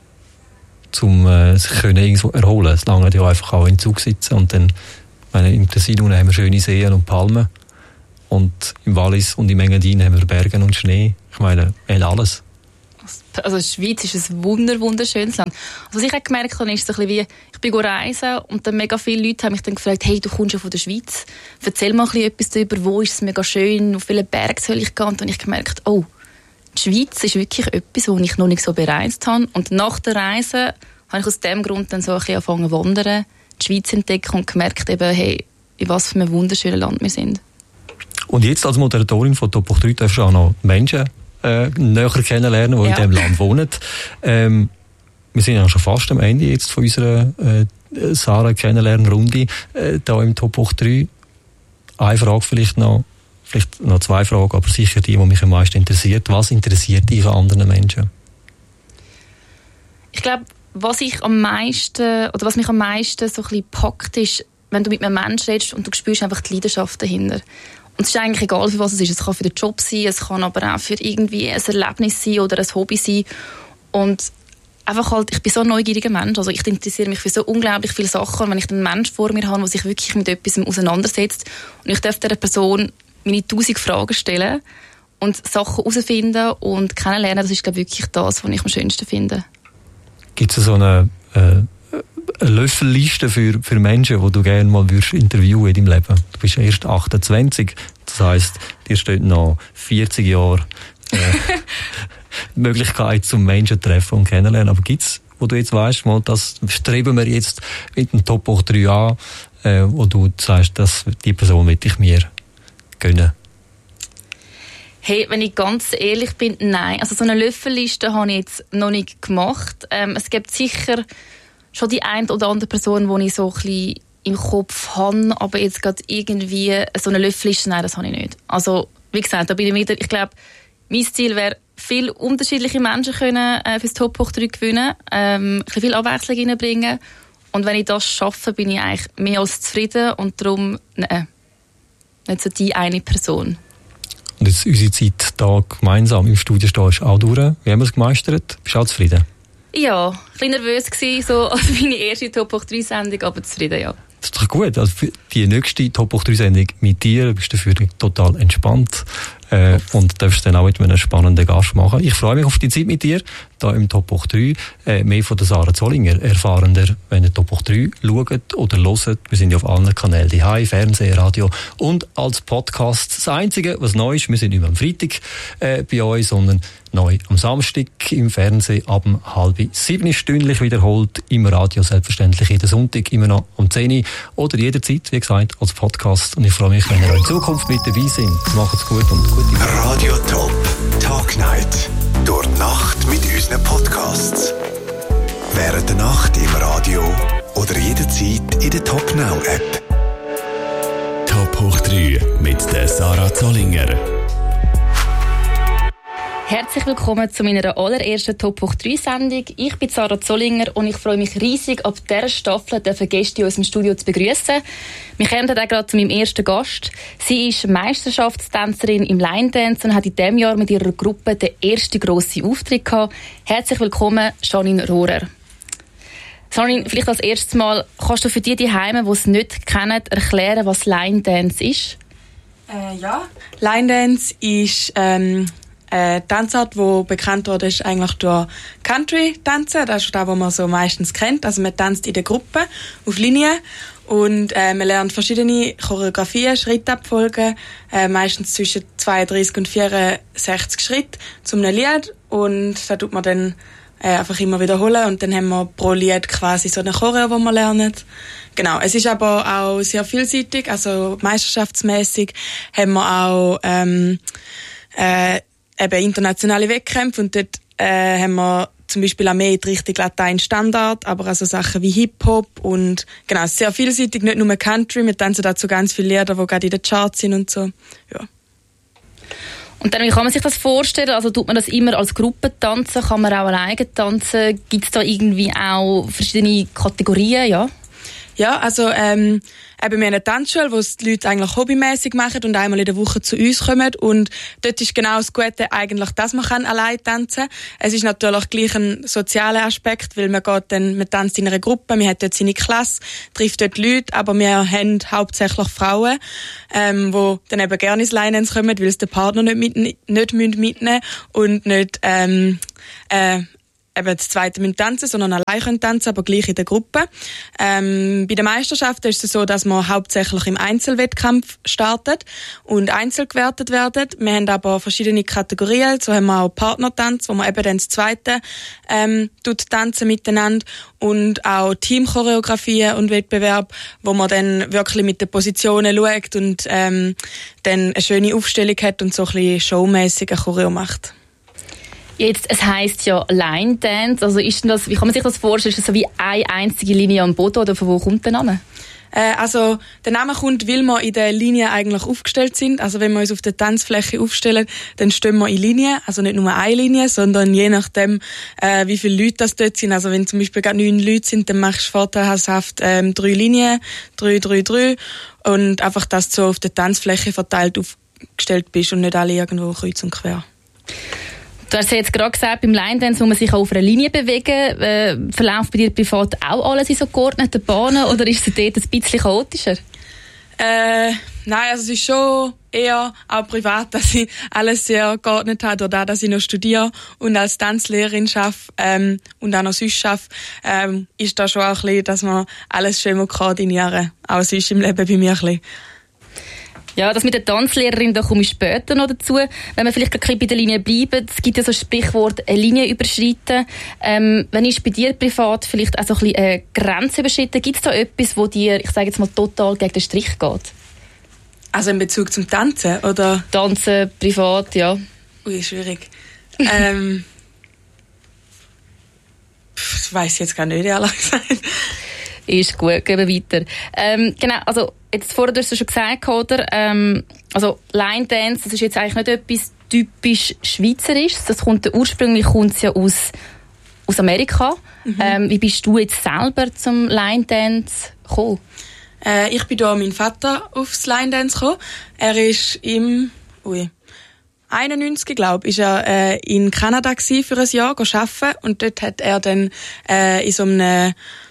um äh, sich können irgendwo erholen. Es lange ja einfach auch im Zug sitzen und dann, meine, im Tessin haben wir schöne Seen und Palmen und im Wallis und im Engadin haben wir Berge und Schnee. Ich meine, wir haben alles. Also die Schweiz ist ein wunder, wunderschönes Land. Also was ich auch gemerkt habe, ist so ein bisschen wie, ich bin reisen und dann mega viele Leute haben mich dann gefragt, hey, du kommst ja von der Schweiz, erzähl mal ein bisschen etwas darüber, wo ist es mega schön, auf welchen Berg soll ich gehen? Und dann habe ich gemerkt, oh, die Schweiz ist wirklich etwas, wo ich noch nicht so bereist habe. Und nach der Reise habe ich aus dem Grund dann so ein bisschen angefangen zu wandern, die Schweiz entdecken und gemerkt, eben, hey, in was für einem wunderschönen Land wir sind. Und jetzt als Moderatorin von Top drei darfst du auch noch Menschen äh, näher kennenlernen, die ja. in diesem Land wohnen. Ähm, wir sind ja schon fast am Ende jetzt von unserer äh, Sarah Kennenlernen-Runde äh, da im Top drei. Eine Frage vielleicht noch. Vielleicht noch zwei Fragen, aber sicher die, die mich am meisten interessiert. Was interessiert dich an anderen Menschen? Ich glaube, was ich am meisten, oder was mich am meisten so ein bisschen packt, ist, wenn du mit einem Menschen redest und du spürst einfach die Leidenschaft dahinter. Und es ist eigentlich egal, für was es ist. Es kann für den Job sein, es kann aber auch für irgendwie ein Erlebnis sein oder ein Hobby sein. Und einfach halt, ich bin so ein neugieriger Mensch. Also ich interessiere mich für so unglaublich viele Sachen. Und wenn ich einen Menschen vor mir habe, der sich wirklich mit etwas auseinandersetzt und ich darf dieser Person meine tausend Fragen stellen und Sachen herausfinden und kennenlernen, das ist, glaube ich, wirklich das, was ich am schönsten finde. Gibt es so eine, äh, eine Löffelliste für, für Menschen, die du gerne mal würdest interviewen in deinem Leben? Du bist erst achtundzwanzig, das heisst, dir steht noch vierzig Jahre äh, Möglichkeit zum Menschen treffen und kennenlernen. Aber gibt es, wo du jetzt weißt, mal, das streben wir jetzt mit dem Top drei an, äh, wo du sagst, dass die Person will ich mir gönnen? Hey, wenn ich ganz ehrlich bin, nein. Also so eine Löffelliste habe ich jetzt noch nicht gemacht. Ähm, es gibt sicher schon die eine oder andere Person, die ich so ein bisschen im Kopf habe, aber jetzt gerade irgendwie so eine Löffelliste, nein, das habe ich nicht. Also, wie gesagt, da bin ich wieder, ich glaube, mein Ziel wäre, viele unterschiedliche Menschen können äh, fürs Top hoch drei gewinnen, ähm, ein bisschen viel Abwechslung reinbringen. Und wenn ich das schaffe, bin ich eigentlich mehr als zufrieden und darum, nein, nicht so die eine Person. Und jetzt unsere Zeit da gemeinsam im Studio stehen ist auch durch. Wie haben wir es gemeistert? Bist du auch zufrieden? Ja, ein bisschen nervös gewesen, so als meine erste Top hoch drei Sendung, aber zufrieden, ja. Das ist doch gut. Also für die nächste Top hoch drei Sendung mit dir bist du dafür total entspannt. Äh, und darfst dann auch mit einem spannenden Gast machen. Ich freue mich auf die Zeit mit dir, da im Top hoch drei. Äh, mehr von der Sarah Zollinger erfahren ihr, wenn ihr Top hoch drei schaut oder hört. Wir sind ja auf allen Kanälen, die Hai, Fernsehen, Radio und als Podcast. Das Einzige, was neu ist, wir sind nicht mehr am Freitag äh, bei euch, sondern neu am Samstag im Fernsehen ab um halb sieben stündlich wiederholt, im Radio selbstverständlich jeden Sonntag, immer noch um zehn Uhr oder jederzeit, wie gesagt, als Podcast. Und ich freue mich, wenn ihr auch in Zukunft mit dabei seid. Macht's gut und gute Woche. Radio Top Tag Night. Durch die Nacht mit unseren Podcasts. Während der Nacht im Radio oder jederzeit in der Top Now App. Top hoch drei mit der Sarah Zollinger. Herzlich willkommen zu meiner allerersten Top hoch drei Sendung. Ich bin Sarah Zollinger und ich freue mich riesig, ab dieser Staffel Gäste in unserem Studio zu begrüßen. Wir kommen auch gerade zu meinem ersten Gast. Sie ist Meisterschaftstänzerin im Line Dance und hat in diesem Jahr mit ihrer Gruppe den ersten grossen Auftritt gehabt. Herzlich willkommen, Janine Rohrer. Janine, vielleicht als erstes Mal, kannst du für die die Heime, die es nicht kennen, erklären, was Line Dance ist? Äh, ja, Line Dance ist ähm eine Tanzart, die bekannt wurde, ist eigentlich durch Country-Tanzen. Das ist das, was man so meistens kennt. Also man tanzt in der Gruppe auf Linie und äh, man lernt verschiedene Choreografien, Schrittabfolgen, äh, meistens zwischen zweiunddreißig und vierundsechzig Schritt zu einem Lied und da tut man dann äh, einfach immer wiederholen und dann haben wir pro Lied quasi so eine Choreo, die wir lernen. Genau, es ist aber auch sehr vielseitig, also meisterschaftsmäßig haben wir auch ähm, äh, eben internationale Wettkämpfe und dort äh, haben wir zum Beispiel auch mehr in die Richtung Latein-Standard, aber auch so Sachen wie Hip-Hop und genau, sehr vielseitig, nicht nur Country, wir tanzen dazu ganz viele Lieder, die gerade in den Charts sind und so, ja. Und dann, wie kann man sich das vorstellen? Also tut man das immer als Gruppe tanzen, kann man auch alleine tanzen? Gibt es da irgendwie auch verschiedene Kategorien, ja? Ja, also ähm, eben wir haben eine Tanzschule, wo die Leute eigentlich hobbymäßig machen und einmal in der Woche zu uns kommen und dort ist genau das Gute eigentlich, dass man kann allein tanzen kann. Es ist natürlich gleich ein sozialer Aspekt, weil man geht dann, man tanzt in einer Gruppe, man hat dort seine Klasse, trifft dort Leute, aber wir haben hauptsächlich Frauen, ähm, die dann eben gerne ins Line-Dance kommen, weil es der Partner nicht, mit, nicht mitnehmen und nicht ähm, äh, eben das zweite müssen tanzen, sondern allein können tanzen, aber gleich in der Gruppe. Ähm, bei den Meisterschaften ist es so, dass man hauptsächlich im Einzelwettkampf startet und einzeln gewertet werden. Wir haben aber verschiedene Kategorien. So haben wir auch Partnertanz, wo man eben dann das zweite ähm, tut tanzen miteinander und auch Teamchoreografien und Wettbewerb, wo man dann wirklich mit den Positionen schaut und ähm, dann eine schöne Aufstellung hat und so ein bisschen showmäßig eine Choreo macht. Jetzt, es heisst ja Line Dance, also ist denn das, wie kann man sich das vorstellen? Ist das so wie eine einzige Linie am Boden oder von wo kommt der Name? Äh, also der Name kommt, weil wir in der Linie eigentlich aufgestellt sind. Also wenn wir uns auf der Tanzfläche aufstellen, dann stehen wir in Linie, also nicht nur eine Linie, sondern je nachdem, äh, wie viele Leute das dort sind. Also wenn zum Beispiel gerade neun Leute sind, dann machst du vorteilhaft ähm, drei Linien, drei, drei, drei und einfach, dass du so auf der Tanzfläche verteilt aufgestellt bist und nicht alle irgendwo kreuz und quer. Du hast ja jetzt gerade gesagt, beim Line Dance muss man sich auch auf einer Linie bewegen. Äh, verläuft bei dir privat auch alles in so geordneten Bahnen oder ist es dort ein bisschen chaotischer? Äh, nein, also es ist schon eher auch privat, dass ich alles sehr geordnet habe, dadurch, dass ich noch studiere und als Tanzlehrerin arbeite ähm, und auch noch sonst arbeite, ähm, ist da schon auch ein bisschen, dass man alles schön koordinieren kann. Auch sonst im Leben bei mir ein bisschen. Ja, das mit der Tanzlehrerin, da komme ich später noch dazu. Wenn wir vielleicht ein bisschen bei der Linie bleiben, es gibt ja so ein Sprichwort, eine Linie überschreiten. Ähm, wenn ist bei dir privat vielleicht auch so ein bisschen eine Grenze überschritten? Gibt es da etwas, wo dir, ich sage jetzt mal, total gegen den Strich geht? Also in Bezug zum Tanzen, oder? Tanzen, privat, ja. Ui, schwierig. ähm, das weiss ich jetzt gar nicht, ehrlich gesagt. Ist gut, gehen wir weiter. Ähm, genau, also jetzt vorher hast du schon gesagt, oder? Ähm, also Line Dance, das ist jetzt eigentlich nicht etwas typisch Schweizerisches. Das kommt ursprünglich kommt's ja aus, aus Amerika. Mhm. Ähm, wie bist du jetzt selber zum Line Dance gekommen? Äh, ich bin da mein Vater aufs Line Dance gekommen. Er ist im ui, einundneunzig, glaube ich, ist er äh, in Kanada gsi für ein Jahr arbeiten und dort hat er dann äh, in so einem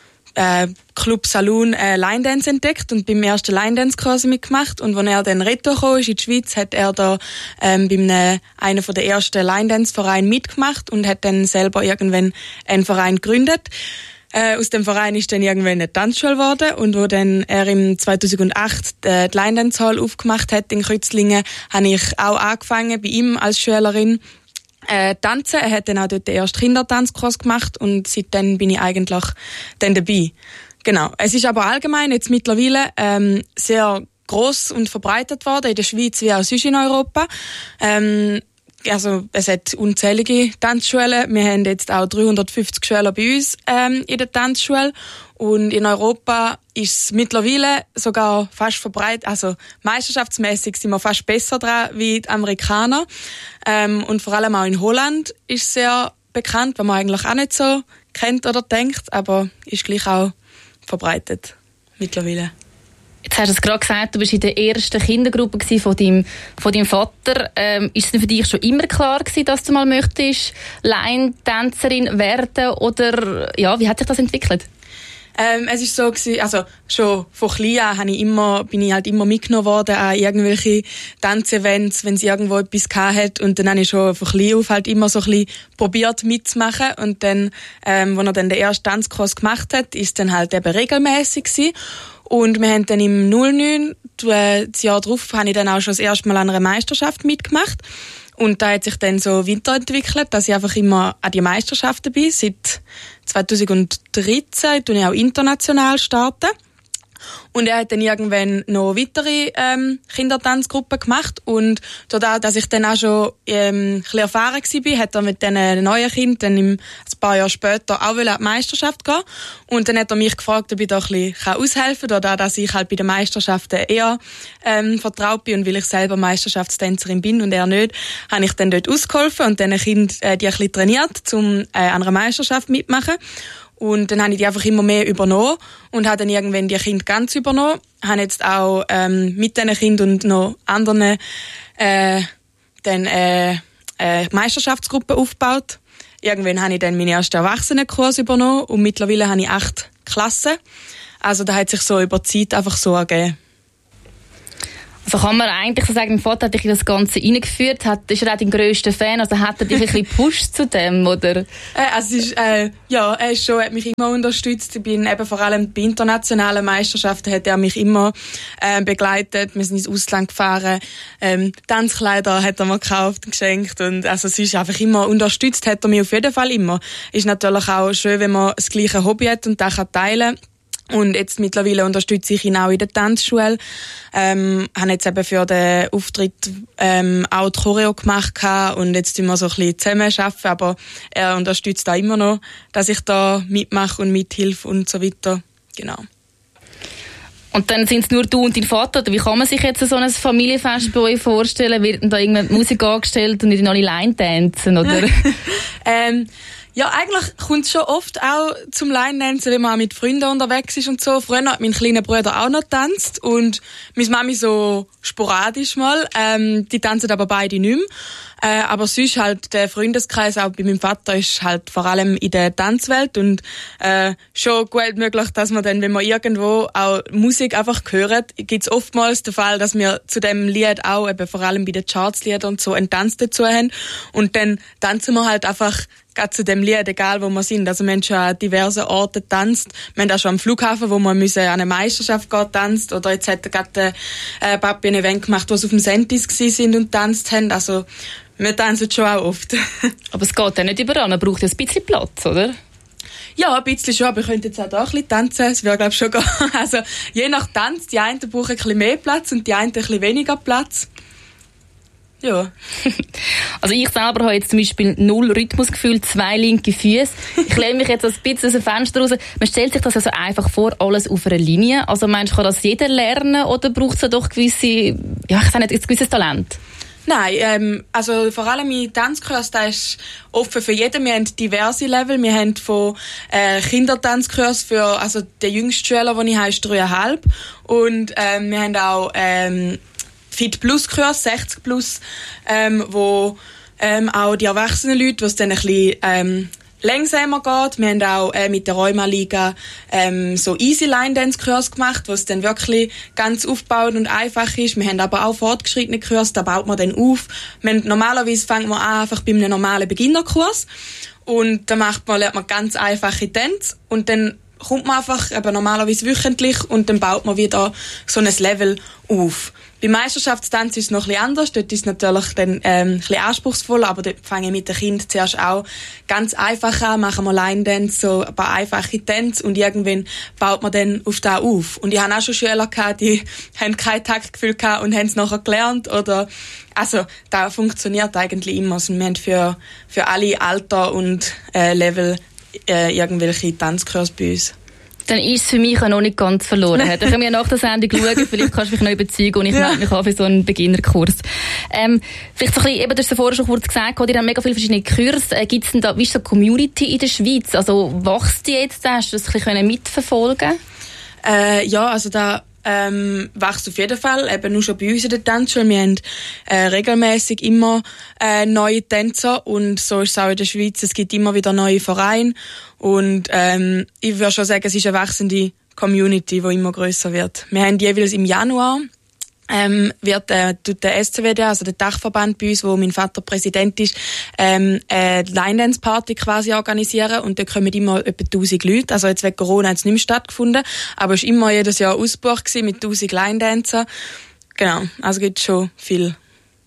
äh, Club Saloon äh, Line Dance entdeckt und beim ersten Line Dance quasi mitgemacht. Und als er dann retour kam ist in die Schweiz, hat er da ähm, bei einem, einer von der ersten Line Dance Vereine mitgemacht und hat dann selber irgendwann einen Verein gegründet. Äh, aus dem Verein ist dann irgendwann eine Tanzschule geworden und wo dann er im zweitausendacht die, die Line Dance Hall aufgemacht hat in Kreuzlingen, habe ich auch angefangen bei ihm als Schülerin Äh, tanzen. Er hat dann auch dort den ersten Kindertanzkurs gemacht und seitdem bin ich eigentlich dann dabei. Genau. Es ist aber allgemein jetzt mittlerweile ähm, sehr gross und verbreitet worden, in der Schweiz wie auch sonst in Europa. Ähm, also es hat unzählige Tanzschulen. Wir haben jetzt auch dreihundertfünfzig Schüler bei uns ähm, in der Tanzschule. Und in Europa ist es mittlerweile sogar fast verbreitet, also meisterschaftsmäßig sind wir fast besser dran wie die Amerikaner. Ähm, und vor allem auch in Holland ist es sehr bekannt, was man eigentlich auch nicht so kennt oder denkt, aber ist gleich auch verbreitet mittlerweile. Jetzt hast du es gerade gesagt, du bist in der ersten Kindergruppe von deinem, von deinem Vater. Ähm, ist es denn für dich schon immer klar gewesen, dass du mal möchtest Line-Tänzerin werden? Oder ja, wie hat sich das entwickelt? Ähm, es ist so gewesen, also schon von klein an habe ich immer, bin ich halt immer mitgenommen worden an irgendwelche Tanzevents, wenn sie irgendwo etwas gehabt hat. Und dann habe ich schon von klein auf halt immer so ein bisschen probiert mitzumachen. Und dann, ähm, als er dann den ersten Tanzkurs gemacht hat, ist dann halt eben regelmäßig gewesen. Und wir haben dann im null neun, das Jahr darauf, habe ich dann auch schon das erste Mal an einer Meisterschaft mitgemacht. Und da hat sich dann so weiterentwickelt, dass ich einfach immer an die Meisterschaften bin. Seit zweitausenddreizehn tue ich auch international starten. Und er hat dann irgendwann noch weitere ähm, Kindertanzgruppen gemacht. Und dadurch, dass ich dann auch schon ähm, ein bisschen erfahren war, hat er mit diesen neuen Kindern dann im, ein paar Jahre später auch an die Meisterschaft gehen. Und dann hat er mich gefragt, ob ich da ein bisschen aushelfen kann, dadurch, dass ich halt bei den Meisterschaften eher ähm, vertraut bin und weil ich selber Meisterschaftstänzerin bin und er nicht, habe ich dann dort ausgeholfen und diesen Kindern äh, die ein bisschen trainiert, um äh, an einer Meisterschaft mitmachen. Und dann habe ich die einfach immer mehr übernommen und habe dann irgendwann die Kinder ganz übernommen. Habe jetzt auch ähm, mit diesen Kindern und noch anderen äh, dann, äh, äh, Meisterschaftsgruppen aufgebaut. Irgendwann habe ich dann meine ersten Erwachsenenkurs übernommen und mittlerweile habe ich acht Klassen. Also da hat sich so über die Zeit einfach so ergeben. Also kann man eigentlich so sagen, dein Vater hat dich in das Ganze reingeführt, hat, ist er auch dein grösster Fan, also hat er dich ein bisschen gepusht zu dem, oder? Äh, also ist, äh, ja, er ist schon, hat mich immer unterstützt. Ich bin eben vor allem bei internationalen Meisterschaften hat er mich immer äh, begleitet. Wir sind ins Ausland gefahren, ähm, Tanzkleider hat er mir gekauft und geschenkt und also es ist einfach immer unterstützt, hat er mich auf jeden Fall immer. Ist natürlich auch schön, wenn man das gleiche Hobby hat und das kann teilen. Und jetzt mittlerweile unterstütze ich ihn auch in der Tanzschule. Ähm, habe jetzt eben für den Auftritt ähm, auch die Choreo gemacht und jetzt tun wir so ein bisschen zusammen arbeiten, aber er unterstützt auch immer noch, dass ich da mitmache und mithilfe und so weiter. Genau. Und dann sind es nur du und dein Vater, oder wie kann man sich jetzt so ein Familienfest bei euch vorstellen? Wird da irgendeine Musik angestellt und in alle Line tanzen, oder? ähm, Ja, eigentlich kommt es schon oft auch zum Line-Dancen, wenn man auch mit Freunden unterwegs ist und so. Früher hat mein kleiner Bruder auch noch getanzt und meine Mami so sporadisch mal. Ähm, die tanzen aber beide nicht mehr. Äh, aber sonst halt der Freundeskreis auch bei meinem Vater ist halt vor allem in der Tanzwelt und äh, schon gut möglich, dass man dann, wenn man irgendwo auch Musik einfach hört, gibt es oftmals den Fall, dass wir zu dem Lied auch eben vor allem bei den Chartsliedern und so einen Tanz dazu haben und dann tanzen wir halt einfach gerade zu dem Lied, egal wo wir sind. Also wir haben schon an diversen Orten getanzt. Wir haben auch schon am Flughafen, wo wir müssen an eine Meisterschaft gehen, getanzt. Oder jetzt hat gerade der äh, Papi ein Event gemacht, wo sie auf dem Sentis gsi sind und getanzt haben. Also wir tanzen schon auch oft. Aber es geht ja nicht überall. Man braucht ja ein bisschen Platz, oder? Ja, ein bisschen schon, aber ich könnte jetzt auch da ein bisschen tanzen. Das wäre, glaube ich, schon gar... Also, je nach Tanz, die einen brauchen ein bisschen mehr Platz und die einen ein bisschen weniger Platz. Ja. Also ich selber habe jetzt zum Beispiel null Rhythmusgefühl, zwei linke Füße. Ich lehne mich jetzt ein bisschen aus dem Fenster raus. Man stellt sich das also einfach vor, alles auf einer Linie. Also meinst du, kann das jeder lernen oder braucht es doch gewisse, ja, ich sage nicht, ein gewisses Talent? Nein, ähm, also vor allem mein Tanzkurs, der ist offen für jeden. Wir haben diverse Level. Wir haben von äh, Kindertanzkurs für, also der jüngste Schüler, den ich habe, ist dreieinhalb. Und ähm, wir haben auch ähm, Fit Plus Kurs, sechzig plus, ähm, wo ähm, auch die erwachsenen Leute, wo es dann ein bisschen ähm, langsamer geht. Wir haben auch äh, mit der Rheuma-Liga ähm, so Easy Line Dance Kurs gemacht, wo es dann wirklich ganz aufgebaut und einfach ist. Wir haben aber auch fortgeschrittene Kurs, da baut man dann auf. Wir haben, normalerweise fängt man an einfach bei einem normalen Beginnerkurs und da macht man, lernt man ganz einfache Tänze und dann kommt man einfach eben normalerweise wöchentlich und dann baut man wieder so ein Level auf. Beim Meisterschaftstanz ist es noch ein bisschen anders. Dort ist es natürlich dann, ähm, ein bisschen anspruchsvoller, aber dort fange ich mit den Kindern zuerst auch ganz einfach an, machen wir Line-Dance, so ein paar einfache Tänze und irgendwann baut man dann auf das auf. Und ich habe auch schon Schüler gehabt, die haben kein Taktgefühl gehabt und haben es nachher gelernt oder, also, das funktioniert eigentlich immer. Also, wir haben für, für alle Alter und äh, Level äh, irgendwelche Tanzkurse bei uns. Dann ist es für mich auch noch nicht ganz verloren. Dann können wir nach der Sendung schauen, vielleicht kannst du mich noch überzeugen und ich ja. melde mich an für so einen Beginnerkurs. Ähm, vielleicht so ein bisschen, eben, du hast es vorher schon kurz gesagt, ihr habt mega viele verschiedene Kurse. Äh, Gibt es denn da, wie ist so eine Community in der Schweiz? Also, wächst die jetzt? Hast du das ein bisschen mitverfolgen? Äh, ja, also da ähm, wächst auf jeden Fall, eben nur schon bei uns in der Tanzschule. Wir haben äh, regelmäßig immer äh, neue Tänzer und so ist es auch in der Schweiz. Es gibt immer wieder neue Vereine und ähm, ich würde schon sagen, es ist eine wachsende Community, die immer grösser wird. Wir haben jeweils im Januar ähm, wird äh, der S C W D, also der Dachverband bei uns, wo mein Vater Präsident ist, ähm, eine Line-Dance-Party quasi organisieren und da kommen immer etwa tausend Leute. Also jetzt wegen Corona hat es nicht mehr stattgefunden, aber es war immer jedes Jahr ausgebucht gewesen mit tausend Line-Dancern. Genau, also gibt es schon viel.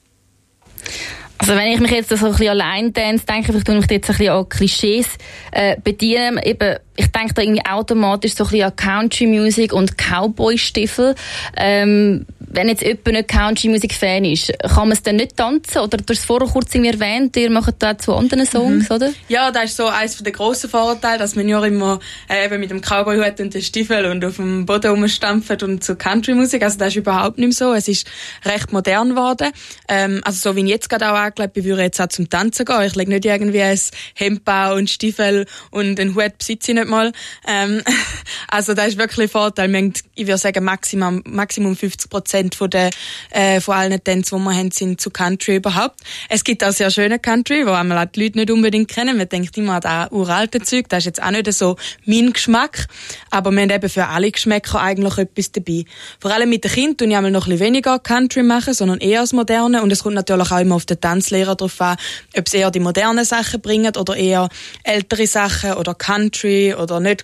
Also wenn ich mich jetzt so ein bisschen allein dance, denke ich, ich tue mich jetzt ein bisschen an Klischees äh, bedienen. Eben, ich denke da irgendwie automatisch so ein bisschen an Country-Music und Cowboy-Stiefel. Ähm, wenn jetzt jemand nicht Country-Music-Fan ist, kann man es dann nicht tanzen? Oder du hast es vorher kurz erwähnt, ihr macht da zu anderen Songs, mhm. oder? Ja, das ist so eines der grossen Vorurteile, dass man ja immer äh, eben mit dem Cowboy-Hut und den Stiefel und auf dem Boden rumstampft und zu Country-Musik. Also das ist überhaupt nicht mehr so. Es ist recht modern geworden. Ähm, also so wie ich jetzt gerade auch angelegt, ich würde jetzt auch zum Tanzen gehen. Ich lege nicht irgendwie ein Hemd und Stiefel und einen Hut besitze ich nicht mal. Ähm, also das ist wirklich ein Vorteil. Wir haben, ich würde sagen, Maximum, Maximum fünfzig Prozent von, der, äh, von allen Tänzen, die wir haben, sind zu Country überhaupt. Es gibt auch sehr schöne Country, wo einmal die Leute nicht unbedingt kennen. Man denkt immer an das uralte Zeug. Das ist jetzt auch nicht so mein Geschmack. Aber wir haben eben für alle Geschmäcker eigentlich etwas dabei. Vor allem mit den Kindern tun ich einmal noch ein bisschen weniger Country machen, sondern eher das Moderne. Und es kommt natürlich auch immer auf den Tanzlehrer drauf an, ob sie eher die modernen Sachen bringen oder eher ältere Sachen oder Country oder nicht